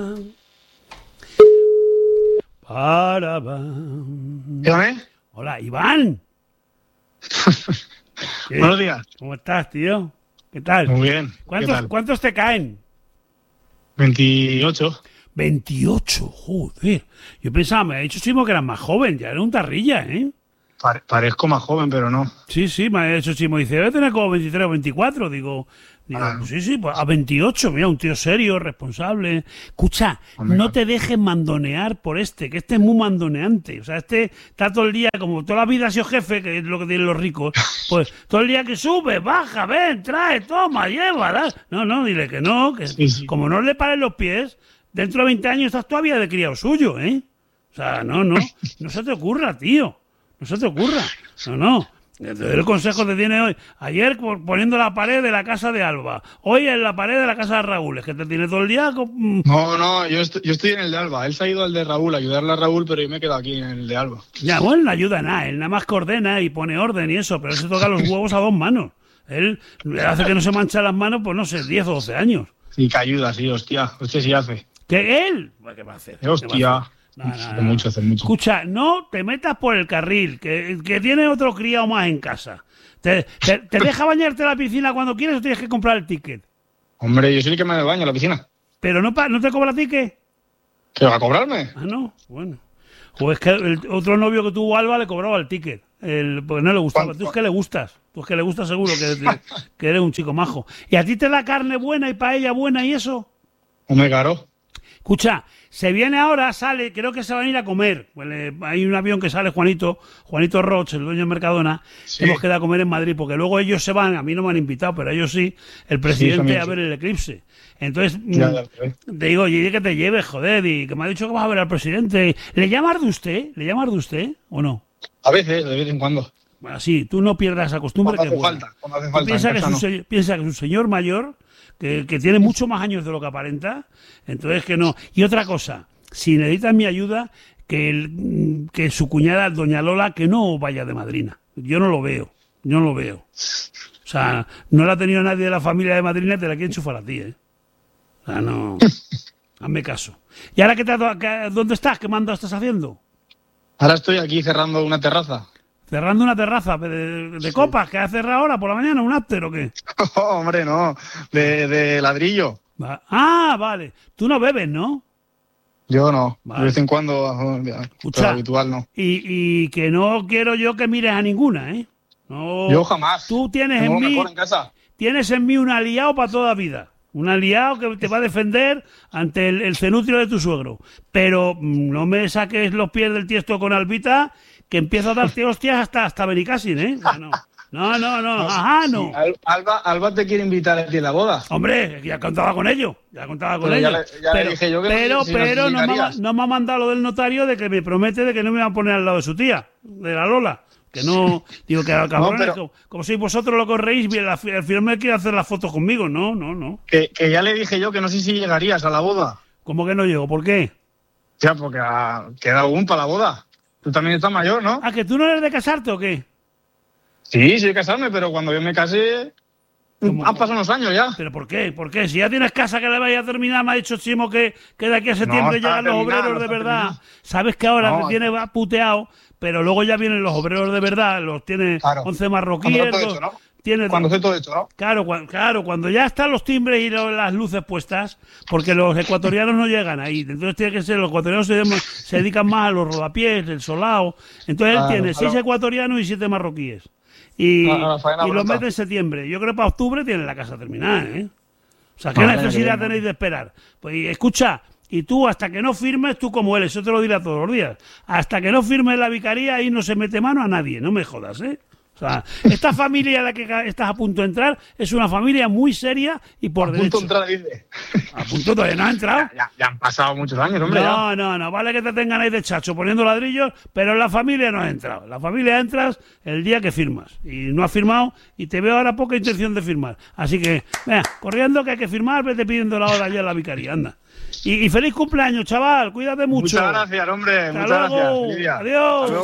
Dígame. Hola, Iván. Buenos días. ¿Cómo estás, tío? ¿Qué tal? Muy bien. ¿Cuántos te caen? 28. 28, joder. Yo pensaba, me ha dicho Chimo que eras más joven, ya era un tarrilla, ¿eh? Parezco más joven, pero no. Sí, me ha dicho Chimo, dice, debe tener como 23 o 24, digo, sí, pues a 28, mira, un tío serio, responsable. Escucha, no te dejes mandonear por que este es muy mandoneante. O sea, este está todo el día, como toda la vida ha sido jefe, que es lo que tienen los ricos, pues todo el día que sube, baja, ven, trae, toma, lleva, da. No, dile que no, que sí. Como no le paren los pies, dentro de 20 años estás todavía de criado suyo, ¿eh? O sea, no se te ocurra, tío. No se te ocurra. No. El consejo te tiene hoy. Ayer poniendo la pared de la casa de Alba. Hoy en la pared de la casa de Raúl. Es que te tiene todo el día... No, yo estoy en el de Alba. Él se ha ido al de Raúl, a ayudarle a Raúl, pero yo me he quedado aquí en el de Alba. Ya, bueno, no ayuda a nada. Él nada más coordena y pone orden y eso, pero él se toca los huevos a dos manos. Él hace que no se mancha las manos, pues no sé, 10 o 12 años. Sí, que ayuda, sí, hostia. Hostia, sí hace. ¿Qué él? ¿Qué va a hacer? Hostia. No. Hace mucho. Escucha, no te metas por el carril, que tiene otro criado más en casa. ¿Te deja bañarte en la piscina cuando quieres o tienes que comprar el ticket? Hombre, yo soy el que me baño en la piscina. ¿Pero no te cobra ticket? ¿Qué va a cobrarme? Ah, no, bueno. O es que el otro novio que tuvo Alba le cobraba el ticket. Porque no le gustaba. ¿Cuánto? Tú es que le gustas. Tú es que le gustas seguro, que eres un chico majo. ¿Y a ti te da carne buena y paella buena y eso? Hombre, caro. Escucha, se viene ahora, sale, creo que se van a ir a comer. Pues hay un avión que sale Juanito Roch, el dueño de Mercadona. Sí. Hemos quedado a comer en Madrid, porque luego ellos se van, a mí no me han invitado, pero ellos sí, el presidente a ver el eclipse. Entonces, te digo, oye, que te lleves, joder, y que me ha dicho que vas a ver al presidente. ¿Le llamas de usted? ¿O no? A veces, de vez en cuando. Bueno, sí, tú no pierdas esa costumbre. Cuando hace falta. Piensa que es un señor mayor que tiene mucho más años de lo que aparenta, entonces que no. Y otra cosa, si necesitas mi ayuda, que su cuñada, doña Lola, que no vaya de madrina. Yo no lo veo. O sea, no la ha tenido nadie de la familia de madrina, te la quiere enchufar a ti, ¿eh? O sea, no. Hazme caso. ¿Y ahora dónde estás? ¿Qué mando estás haciendo? Ahora estoy aquí cerrando una terraza. ¿Cerrando una terraza de copas? ¿Que has cerrado ahora por la mañana? ¿Un after o qué? Oh, hombre, no. De ladrillo. Ah, vale. Tú no bebes, ¿no? Yo no. Vale. De vez en cuando, pero habitual no. Y que no quiero yo que mires a ninguna, ¿eh? No. Yo jamás. Tú tienes Tengo en mí... mejor en casa. Tienes en mí un aliado para toda vida. Un aliado que te va a defender ante el cenutrio de tu suegro. Pero no me saques los pies del tiesto con Albita, que empiezo a darte hostias hasta Benicassin, ¿eh? No. Ajá, no. Alba te quiere invitar a ti a la boda. Hombre, ya contaba con ello. Ya le dije yo que pero no me ha mandado lo del notario de que me promete de que no me va a poner al lado de su tía, de la Lola. Que no, digo que cabrones, no, pero... como sois vosotros lo corréis, al final me quiere hacer las fotos conmigo. No. Que ya le dije yo que no sé si llegarías a la boda. ¿Cómo que no llego? ¿Por qué? Ya, porque queda aún para la boda. Tú también estás mayor, ¿no? ¿Ah, que tú no eres de casarte o qué? Sí, de casarme, pero cuando yo me casé... Han pasado unos años ya. ¿Pero por qué? Si ya tienes casa que le vaya a terminar, me ha dicho Chimo que de aquí a septiembre llegan los obreros de verdad. Terminado. Sabes que ahora te tiene puteado, pero luego ya vienen los obreros de verdad, los tiene 11 marroquíes. Cuando esté todo hecho, ¿no? Claro, cuando ya están los timbres y las luces puestas, porque los ecuatorianos no llegan ahí. Entonces tiene que ser, los ecuatorianos se dedican más a los rodapiés, el solao. Entonces él tiene 6 ecuatorianos y 7 marroquíes. Y los mete en septiembre. Yo creo que para octubre tienen la casa terminada, ¿eh? O sea, ¿qué necesidad tenéis de esperar? Pues escucha, y tú hasta que no firmes, tú como él, eso te lo diré todos los días, hasta que no firmes la vicaría, ahí no se mete mano a nadie, no me jodas, ¿eh? O sea, esta familia en la que estás a punto de entrar es una familia muy seria y por derecho. A punto de entrar, dice. A punto todavía no ha entrado. Ya han pasado muchos años, hombre. No, vale que te tengan ahí de chacho poniendo ladrillos, pero en la familia no has entrado. En la familia entras el día que firmas. Y no has firmado y te veo ahora poca intención de firmar. Así que, venga, corriendo que hay que firmar, vete pidiendo la hora ya en la vicaría, anda. Y feliz cumpleaños, chaval, cuídate mucho. Muchas gracias, hombre. Hasta Muchas luego. gracias. Adiós.